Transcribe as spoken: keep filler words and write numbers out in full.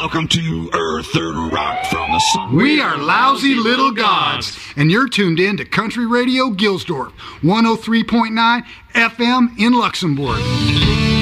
Welcome to Earth and Rock from the Sun. We are Lousy Little Gods, and you're tuned in to Country Radio Gilsdorf, one oh three point nine F M in Luxembourg.